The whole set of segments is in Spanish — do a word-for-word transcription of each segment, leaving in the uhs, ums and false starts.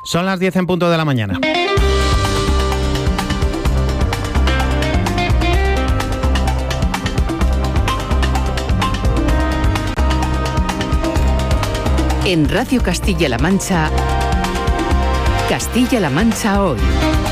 Son las diez en punto de la mañana. En Radio Castilla-La Mancha, Castilla-La Mancha Hoy.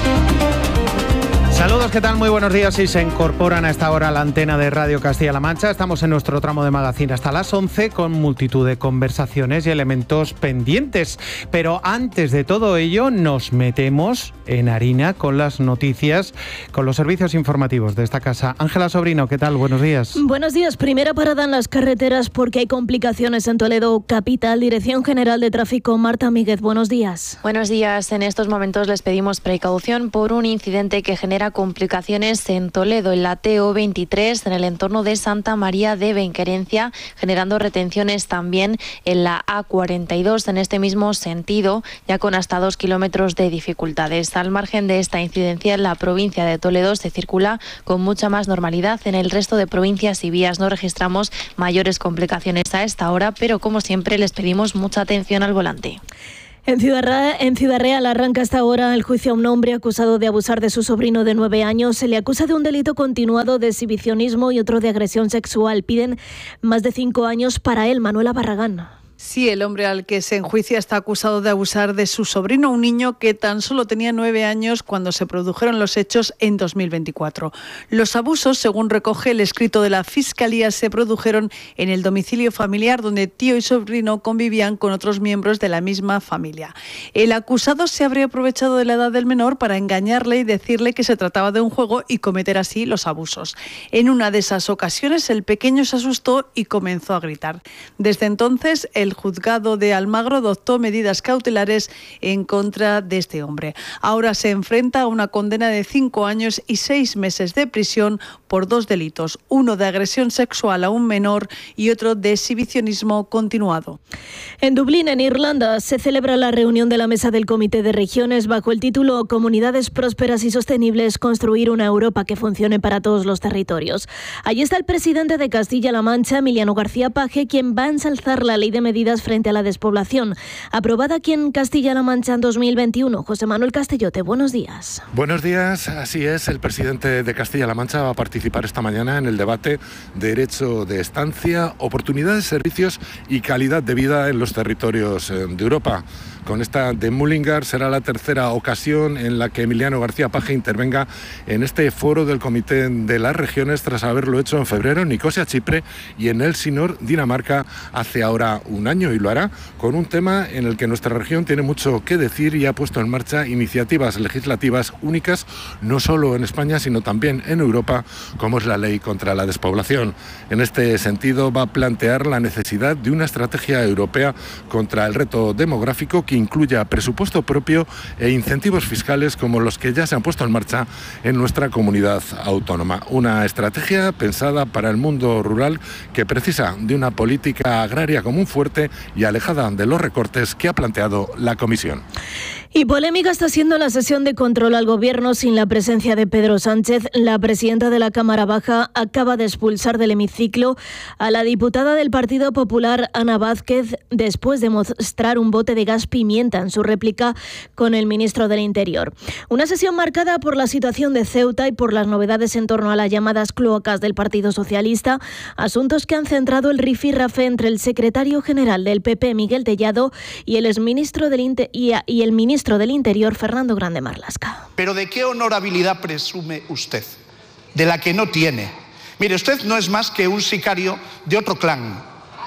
Saludos, ¿qué tal? Muy buenos días. Si se incorporan a esta hora a la antena de Radio Castilla-La Mancha, estamos en nuestro tramo de magazine hasta las once con multitud de conversaciones y elementos pendientes. Pero antes de todo ello, nos metemos en harina con las noticias, con los servicios informativos de esta casa. Ángela Sobrino, ¿qué tal? Buenos días. Buenos días. Primera parada en las carreteras porque hay complicaciones en Toledo capital. Dirección General de Tráfico, Marta Míguez, buenos días. Buenos días. En estos momentos les pedimos precaución por un incidente que genera complicaciones en Toledo, en la T O veintitrés, en el entorno de Santa María de Benquerencia, generando retenciones también en la A cuarenta y dos en este mismo sentido, ya con hasta dos kilómetros de dificultades. Al margen de esta incidencia, en la provincia de Toledo se circula con mucha más normalidad. En el resto de provincias y vías no registramos mayores complicaciones a esta hora, pero como siempre les pedimos mucha atención al volante. En Ciudad Real, en Ciudad Real arranca hasta ahora el juicio a un hombre acusado de abusar de su sobrino de nueve años. Se le acusa de un delito continuado de exhibicionismo y otro de agresión sexual. Piden más de cinco años para él. Manuela Barragán. Sí, el hombre al que se enjuicia está acusado de abusar de su sobrino, un niño que tan solo tenía nueve años cuando se produjeron los hechos en dos mil veinticuatro. Los abusos, según recoge el escrito de la Fiscalía, se produjeron en el domicilio familiar donde tío y sobrino convivían con otros miembros de la misma familia. El acusado se habría aprovechado de la edad del menor para engañarle y decirle que se trataba de un juego y cometer así los abusos. En una de esas ocasiones, el pequeño se asustó y comenzó a gritar. Desde entonces, el El juzgado de Almagro adoptó medidas cautelares en contra de este hombre. Ahora se enfrenta a una condena de cinco años y seis meses de prisión por dos delitos, uno de agresión sexual a un menor y otro de exhibicionismo continuado. En Dublín, en Irlanda, se celebra la reunión de la Mesa del Comité de Regiones bajo el título Comunidades prósperas y sostenibles, construir una Europa que funcione para todos los territorios. Allí está el presidente de Castilla-La Mancha, Emiliano García Paje, quien va a ensalzar la ley de medidas frente a la despoblación, aprobada aquí en Castilla-La Mancha en dos mil veintiuno. José Manuel Castellote, buenos días. Buenos días, así es, el presidente de Castilla-La Mancha va a participar esta mañana en el debate Derecho de Estancia, Oportunidades, Servicios y Calidad de Vida en los territorios de Europa. Con esta de Mullingar será la tercera ocasión en la que Emiliano García Paje intervenga en este foro del Comité de las Regiones tras haberlo hecho en febrero en Nicosia, Chipre, y en Elsinor, Dinamarca, hace ahora un año, y lo hará con un tema en el que nuestra región tiene mucho que decir y ha puesto en marcha iniciativas legislativas únicas, no solo en España, sino también en Europa, como es la Ley contra la Despoblación. En este sentido, va a plantear la necesidad de una estrategia europea contra el reto demográfico que incluya presupuesto propio e incentivos fiscales como los que ya se han puesto en marcha en nuestra comunidad autónoma. Una estrategia pensada para el mundo rural que precisa de una política agraria común fuerte y alejada de los recortes que ha planteado la Comisión. Y polémica está siendo la sesión de control al Gobierno sin la presencia de Pedro Sánchez. La presidenta de la Cámara Baja acaba de expulsar del hemiciclo a la diputada del Partido Popular, Ana Vázquez, después de mostrar un bote de gas pimienta en su réplica con el ministro del Interior. Una sesión marcada por la situación de Ceuta y por las novedades en torno a las llamadas cloacas del Partido Socialista, asuntos que han centrado el rifirrafe entre el secretario general del P P, Miguel Tellado, y el exministro del Inter- y, a, y el ministro del Interior, Fernando Grande Marlaska. ¿Pero de qué honorabilidad presume usted? De la que no tiene. Mire, usted no es más que un sicario de otro clan.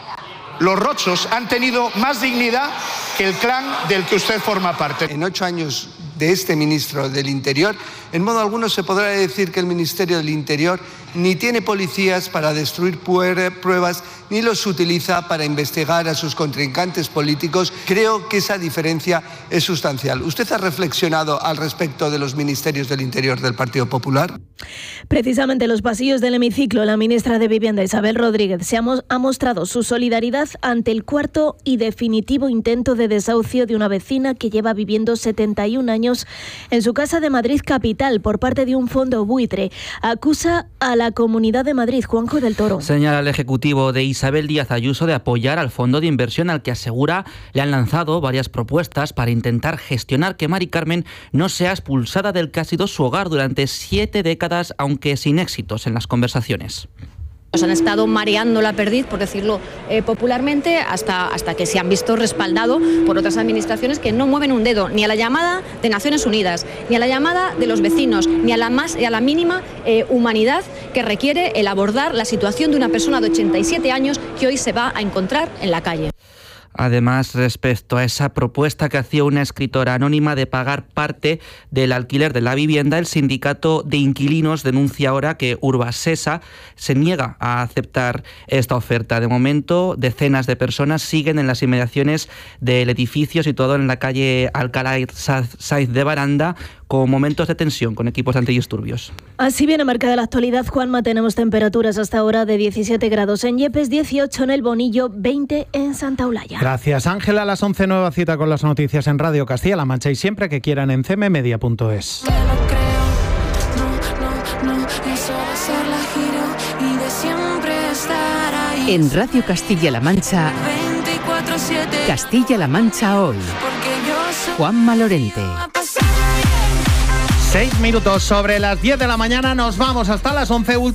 Los Rochos han tenido más dignidad que el clan del que usted forma parte. En ocho años de este ministro del Interior, en modo alguno se podrá decir que el Ministerio del Interior ni tiene policías para destruir pruebas, ni los utiliza para investigar a sus contrincantes políticos. Creo que esa diferencia es sustancial. ¿Usted ha reflexionado al respecto de los ministerios del Interior del Partido Popular? Precisamente en los pasillos del hemiciclo, la ministra de Vivienda, Isabel Rodríguez, se ha, mo- ha mostrado su solidaridad ante el cuarto y definitivo intento de desahucio de una vecina que lleva viviendo setenta y un años años en su casa de Madrid capital por parte de un fondo buitre. Acusa a la Comunidad de Madrid, Juanjo del Toro. Señala el ejecutivo de Isabel Díaz Ayuso de apoyar al fondo de inversión al que asegura le han lanzado varias propuestas para intentar gestionar que Mari Carmen no sea expulsada del que ha sido su hogar durante siete décadas, aunque sin éxitos en las conversaciones. Nos han estado mareando la perdiz, por decirlo eh, popularmente, hasta, hasta que se han visto respaldados por otras administraciones que no mueven un dedo, ni a la llamada de Naciones Unidas, ni a la llamada de los vecinos, ni a la, más, a la mínima eh, humanidad que requiere el abordar la situación de una persona de ochenta y siete años que hoy se va a encontrar en la calle. Además, respecto a esa propuesta que hacía una escritora anónima de pagar parte del alquiler de la vivienda, el sindicato de inquilinos denuncia ahora que Urbasesa se niega a aceptar esta oferta. De momento, decenas de personas siguen en las inmediaciones del edificio situado en la calle Alcalá Sáiz de Baranda, con momentos de tensión con equipos antidisturbios. Así viene marcada la actualidad, Juanma. Tenemos temperaturas hasta ahora de diecisiete grados en Yepes, dieciocho en El Bonillo, veinte en Santa Eulalia. Gracias, Ángela. A las once, nueva cita con las noticias en Radio Castilla-La Mancha y siempre que quieran en c m media punto es. En Radio Castilla-La Mancha, Castilla-La Mancha hoy. Juanma Lorente. Seis minutos sobre las diez de la mañana, nos vamos hasta las once.